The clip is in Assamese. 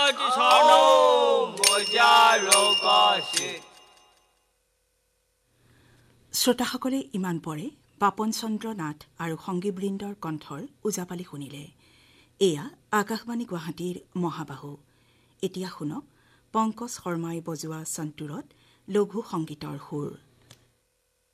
শ্ৰোতাসকলে ইমান পৰে পাপন চন্দ্ৰ নাথ আৰু সংগীবৃন্দৰ কণ্ঠৰ ওজাপালি শুনিলে। এয়া আকাশবাণী গুৱাহাটীৰ মহাবাহু। এতিয়া শুনক পংকজ শৰ্মাই বজোৱা সন্তূৰত লঘু সংগীতৰ সুৰ।